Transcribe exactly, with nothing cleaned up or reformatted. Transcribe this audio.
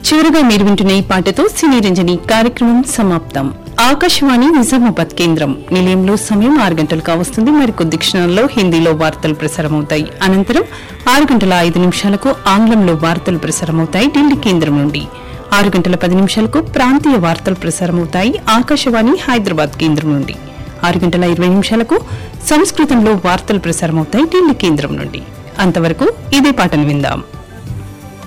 చివరగా మీరు వింటున్న ఈ పాటతో సినీ రంజని కార్యక్రమం సమాప్తం. ఆకాశవాణి నిజామాబాద్ కేంద్రం నిలయంలో సమయం ఆరు గంటలు కావస్తుంది. మరికొద్ది క్షణాల్లో హిందీలో వార్తలు ప్రసారమవుతాయి. అనంతరం ఆరు గంటల ఐదు నిమిషాలకు ఆంగ్లంలో వార్తలు ప్రసారమవుతాయి ఢిల్లీ కేంద్రం నుండి. ఆరు గంటల పది నిమిషాలకు ప్రాంతీయ వార్తలు ప్రసారమవుతాయి ఆకాశవాణి హైదరాబాద్ కేంద్రం నుండి. ఆరు గంటల ఇరవై నిమిషాలకు సంస్కృతంలో వార్తలు ప్రసారమవుతాయి ఢిల్లీ కేంద్రం నుండి. అంతవరకు ఇదే పాటను విందాం.